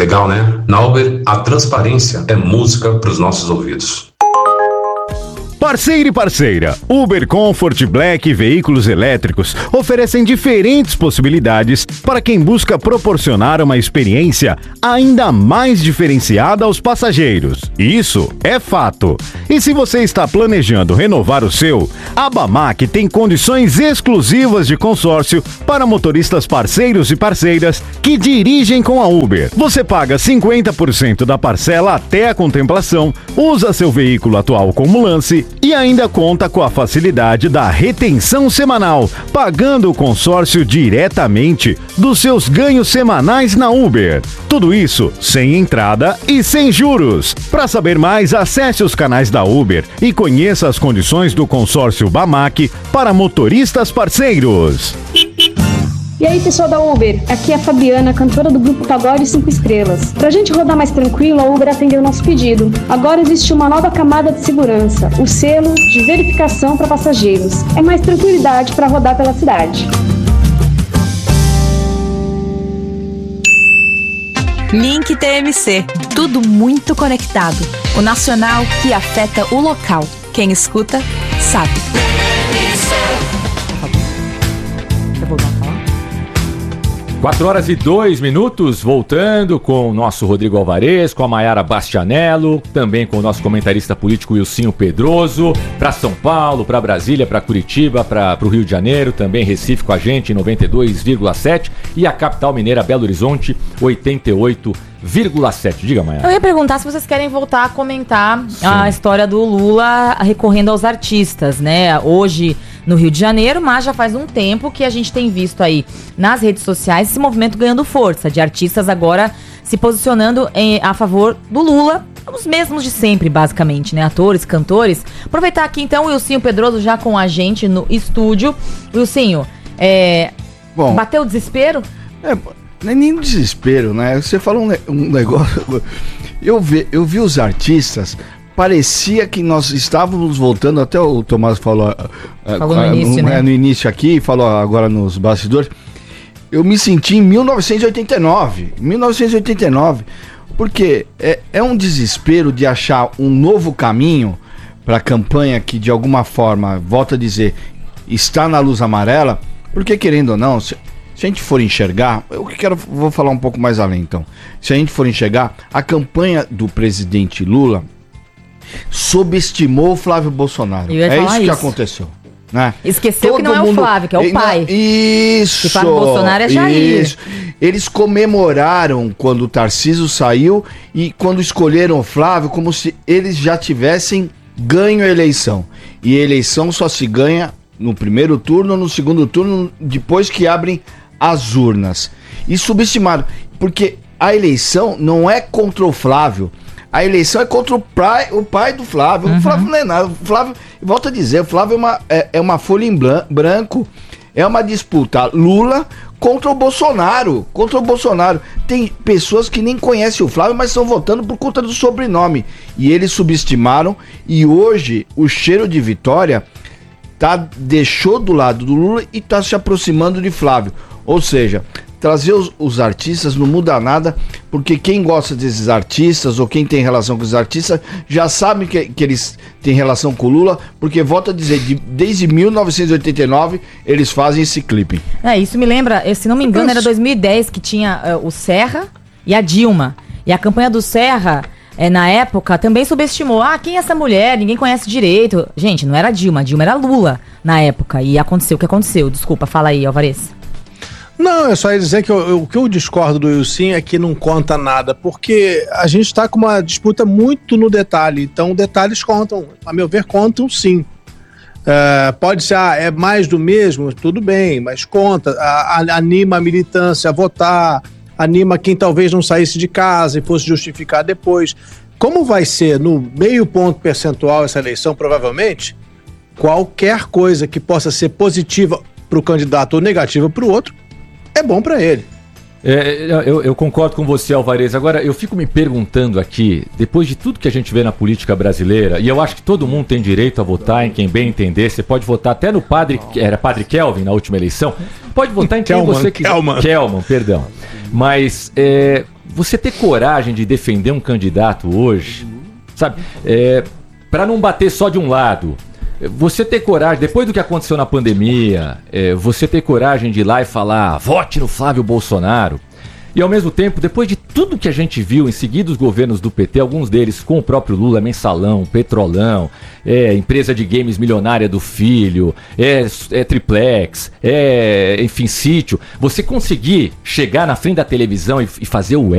Legal, né? Na Uber, a transparência é música para os nossos ouvidos. Parceiro e parceira, Uber Comfort Black Veículos Elétricos oferecem diferentes possibilidades para quem busca proporcionar uma experiência ainda mais diferenciada aos passageiros. Isso é fato. E se você está planejando renovar o seu, a Bamac tem condições exclusivas de consórcio para motoristas parceiros e parceiras que dirigem com a Uber. Você paga 50% da parcela até a contemplação, usa seu veículo atual como lance e ainda conta com a facilidade da retenção semanal, pagando o consórcio diretamente dos seus ganhos semanais na Uber. Tudo isso sem entrada e sem juros. Para saber mais, acesse os canais da Uber e conheça as condições do consórcio Bamac para motoristas parceiros. E aí, pessoal da Uber, aqui é a Fabiana, cantora do grupo Pagode 5 Estrelas. Pra gente rodar mais tranquilo, a Uber atendeu o nosso pedido. Agora existe uma nova camada de segurança, o selo de verificação para passageiros. É mais tranquilidade para rodar pela cidade. Link TMC, tudo muito conectado. O nacional que afeta o local. Quem escuta, sabe. Quer voltar a falar? 4h02, voltando com o nosso Rodrigo Alvarez, com a Mayara Bastianello, também com o nosso comentarista político Wilsinho Pedroso, para São Paulo, para Brasília, para Curitiba, para o Rio de Janeiro, também Recife com a gente, 92,7, e a capital mineira Belo Horizonte, 88,7. Diga, Mayara. Eu ia perguntar se vocês querem voltar a comentar a história do Lula recorrendo aos artistas, né? Hoje no Rio de Janeiro, mas já faz um tempo que a gente tem visto aí nas redes sociais esse movimento ganhando força, de artistas agora se posicionando a favor do Lula, os mesmos de sempre, basicamente, né? Atores, cantores. Aproveitar aqui então o Wilsinho Pedroso já com a gente no estúdio. Wilsinho, Bom, bateu o desespero? Não é nem desespero, né? Você falou um negócio. Eu vi os artistas. Parecia que nós estávamos voltando, até o Tomás falou no início, né? No início aqui, falou agora nos bastidores. Eu me senti em 1989, porque é um desespero de achar um novo caminho para a campanha que de alguma forma, volto a dizer, está na luz amarela, porque querendo ou não, se a gente for enxergar, vou falar um pouco mais além então, se a gente for enxergar, a campanha do presidente Lula subestimou o Flávio Bolsonaro. É isso que aconteceu, né? Esqueceu que não é o Flávio, que é o pai. Isso. Que o Flávio Bolsonaro é Jair. Isso. Eles comemoraram quando o Tarcísio saiu e quando escolheram o Flávio como se eles já tivessem ganho a eleição. E a eleição só se ganha no primeiro turno ou no segundo turno, depois que abrem as urnas. E subestimaram, porque a eleição não é contra o Flávio. A eleição é contra o pai do Flávio. Uhum. O Flávio não é nada. O Flávio, volto a dizer, o Flávio é uma folha em branco. É uma disputa Lula contra o Bolsonaro. Tem pessoas que nem conhecem o Flávio, mas estão votando por conta do sobrenome. E eles subestimaram. E hoje o cheiro de vitória deixou do lado do Lula e está se aproximando de Flávio. Ou seja, trazer os artistas não muda nada, porque quem gosta desses artistas ou quem tem relação com os artistas já sabe que eles têm relação com o Lula, porque, volto a dizer, desde 1989 eles fazem esse clipe. Isso me lembra, se não me engano, era 2010 que tinha o Serra e a Dilma. E a campanha do Serra, na época, também subestimou. Quem é essa mulher? Ninguém conhece direito. Gente, não era a Dilma era Lula na época. E aconteceu o que aconteceu. Desculpa, fala aí, Alvarez. Não, é só dizer que o que eu discordo do Wilson é que não conta nada, porque a gente está com uma disputa muito no detalhe, então detalhes contam, a meu ver, contam sim. Pode ser, é mais do mesmo, tudo bem, mas conta, anima a militância a votar, anima quem talvez não saísse de casa e fosse justificar depois. Como vai ser no meio ponto percentual essa eleição, provavelmente, qualquer coisa que possa ser positiva para o candidato ou negativa para o outro, é bom para ele. Eu concordo com você, Alvarez. Agora, eu fico me perguntando aqui, depois de tudo que a gente vê na política brasileira, e eu acho que todo mundo tem direito a votar em quem bem entender, você pode votar até no padre Kelvin na última eleição, pode votar em quem você quiser. Kelman, perdão. Mas você ter coragem de defender um candidato hoje, sabe, para não bater só de um lado, você ter coragem, depois do que aconteceu na pandemia, você ter coragem de ir lá e falar, vote no Flávio Bolsonaro, e ao mesmo tempo, depois de tudo que a gente viu em seguidos governos do PT, alguns deles com o próprio Lula, Mensalão, Petrolão, empresa de games milionária do filho, triplex, enfim, sítio, você conseguir chegar na frente da televisão e fazer o